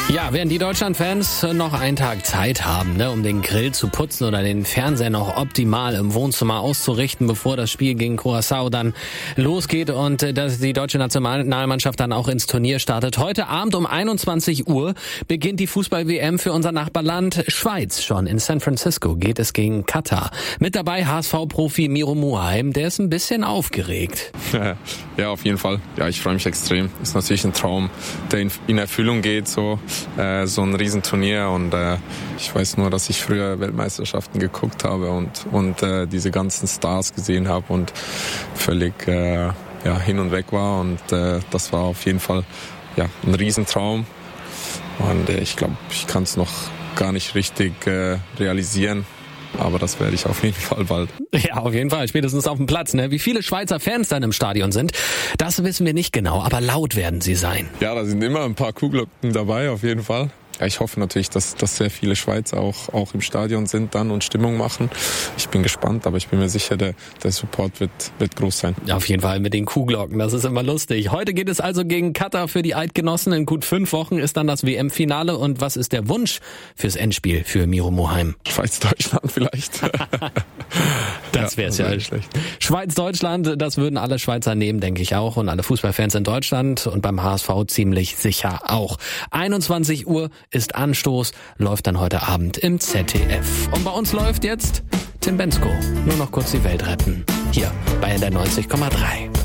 Ja, während die Deutschlandfans noch einen Tag Zeit haben, um den Grill zu putzen oder den Fernseher noch optimal im Wohnzimmer auszurichten, bevor das Spiel gegen Curaçao dann losgeht und dass die deutsche Nationalmannschaft dann auch ins Turnier startet. Heute Abend um 21 Uhr beginnt die Fußball-WM für unser Nachbarland Schweiz. Schon in San Francisco geht es gegen Katar. Mit dabei HSV-Profi Miro Muheim, der ist ein bisschen aufgeregt. Ja, auf jeden Fall. Ja, ich freue mich extrem. Ist natürlich ein Traum, der in Erfüllung geht, so ein Riesenturnier, und ich weiß nur, dass ich früher Weltmeisterschaften geguckt habe und diese ganzen Stars gesehen habe und völlig hin und weg war, und das war auf jeden Fall ein Riesentraum, und ich glaube, ich kann es noch gar nicht richtig realisieren. Aber das werde ich auf jeden Fall bald. Ja, auf jeden Fall. Spätestens auf dem Platz. Wie viele Schweizer Fans dann im Stadion sind, das wissen wir nicht genau. Aber laut werden sie sein. Ja, da sind immer ein paar Kuhglocken dabei, auf jeden Fall. Ja, ich hoffe natürlich, dass sehr viele Schweizer auch im Stadion sind dann und Stimmung machen. Ich bin gespannt, aber ich bin mir sicher, der Support wird groß sein. Ja, auf jeden Fall mit den Kuhglocken, das ist immer lustig. Heute geht es also gegen Katar für die Eidgenossen. In gut 5 Wochen ist dann das WM-Finale. Und was ist der Wunsch fürs Endspiel für Miro Muheim? Schweiz-Deutschland vielleicht. Das wäre es ja nicht schlecht. Schweiz-Deutschland, das würden alle Schweizer nehmen, denke ich auch. Und alle Fußballfans in Deutschland und beim HSV ziemlich sicher auch. 21 Uhr ist Anstoß, läuft dann heute Abend im ZDF. Und bei uns läuft jetzt Tim Bendzko. Nur noch kurz die Welt retten. Hier bei NDR 90,3.